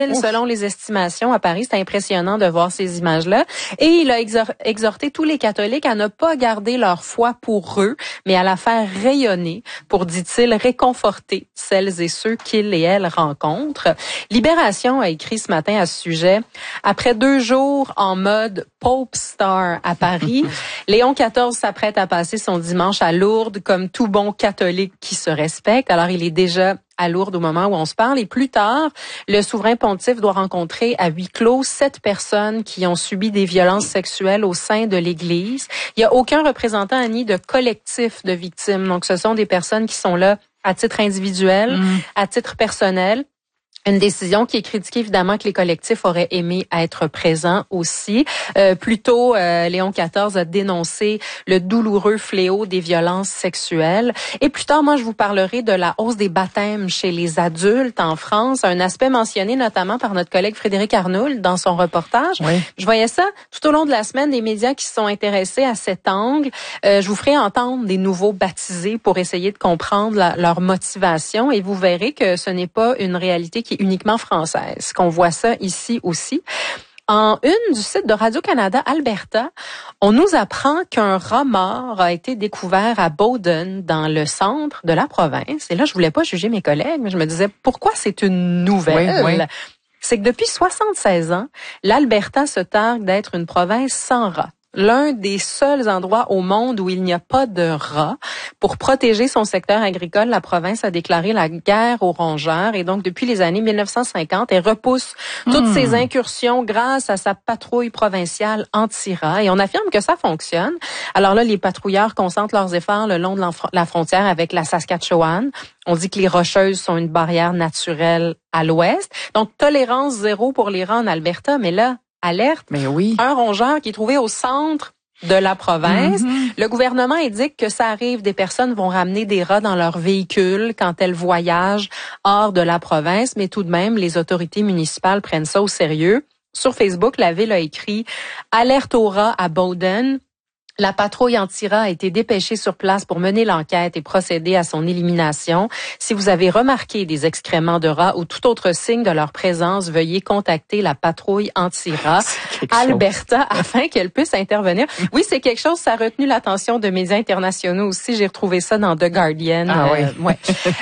selon les estimations à Paris. C'est impressionnant de voir ces images-là. Et il a exhorté tous les catholiques à ne pas garder leur foi pour eux, mais à la faire rayonner pour, dit-il, réconforter celles et ceux qu'ils et elles rencontrent. Libération a écrit ce matin à ce sujet. Après 2 jours en mode Pope Star à Paris, Léon XIV s'apprête à passer son dimanche à Lourdes comme tout bon catholique qui se respecte. Alors, il est déjà à Lourdes au moment où on se parle. Et plus tard, le souverain pontife doit rencontrer à huis clos 7 personnes qui ont subi des violences sexuelles au sein de l'Église. Il n'y a aucun représentant ni de collectif de victimes. Donc, ce sont des personnes qui sont là à titre individuel, à titre personnel. Une décision qui est critiquée, évidemment, que les collectifs auraient aimé être présents aussi. Plus tôt, Léon XIV a dénoncé le douloureux fléau des violences sexuelles. Et plus tard, moi, je vous parlerai de la hausse des baptêmes chez les adultes en France, un aspect mentionné notamment par notre collègue Frédéric Arnould dans son reportage. Oui. Je voyais ça tout au long de la semaine, des médias qui se sont intéressés à cet angle. Je vous ferai entendre des nouveaux baptisés pour essayer de comprendre leur motivation et vous verrez que ce n'est pas une réalité qui est uniquement française, qu'on voit ça ici aussi. En une du site de Radio-Canada Alberta, on nous apprend qu'un rat mort a été découvert à Bowden, dans le centre de la province. Et là, je voulais pas juger mes collègues, mais je me disais, pourquoi c'est une nouvelle? Oui. C'est que depuis 76 ans, l'Alberta se targue d'être une province sans rats. L'un des seuls endroits au monde où il n'y a pas de rats. Pour protéger son secteur agricole, la province a déclaré la guerre aux rongeurs et donc depuis les années 1950, elle repousse toutes ses incursions grâce à sa patrouille provinciale anti-rats et on affirme que ça fonctionne. Alors là, les patrouilleurs concentrent leurs efforts le long de la frontière avec la Saskatchewan. On dit que les Rocheuses sont une barrière naturelle à l'ouest. Donc, tolérance zéro pour les rats en Alberta, mais là, alerte, mais oui. Un rongeur qui est trouvé au centre de la province. Le gouvernement indique que ça arrive, des personnes vont ramener des rats dans leur véhicule quand elles voyagent hors de la province, mais tout de même, les autorités municipales prennent ça au sérieux. Sur Facebook, la ville a écrit « Alerte aux rats à Bowden ». La patrouille anti-rats a été dépêchée sur place pour mener l'enquête et procéder à son élimination. Si vous avez remarqué des excréments de rats ou tout autre signe de leur présence, veuillez contacter la patrouille anti-rats Alberta afin qu'elle puisse intervenir. Oui, c'est quelque chose, ça a retenu l'attention de médias internationaux aussi. J'ai retrouvé ça dans The Guardian. Ouais.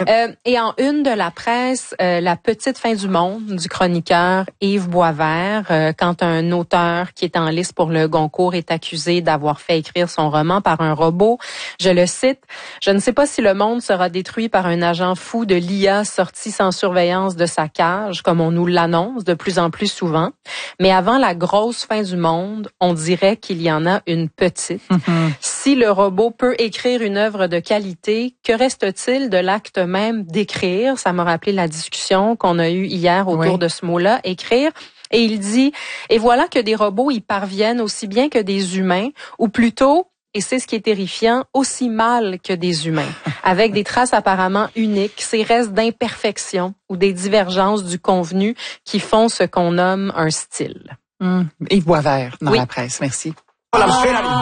Et en une de la presse, la petite fin du monde du chroniqueur Yves Boisvert, quand un auteur qui est en liste pour le Goncourt est accusé d'avoir fait écrire son roman par un robot. Je le cite, « Je ne sais pas si le monde sera détruit par un agent fou de l'IA sorti sans surveillance de sa cage, comme on nous l'annonce de plus en plus souvent, mais avant la grosse fin du monde, on dirait qu'il y en a une petite. Si le robot peut écrire une œuvre de qualité, que reste-t-il de l'acte même d'écrire? » Ça m'a rappelé la discussion qu'on a eue hier autour de ce mot-là, écrire. Et il dit, et voilà que des robots y parviennent aussi bien que des humains, ou plutôt, et c'est ce qui est terrifiant, aussi mal que des humains, avec des traces apparemment uniques, ces restes d'imperfection ou des divergences du convenu qui font ce qu'on nomme un style. Yves Boisvert dans la presse, merci.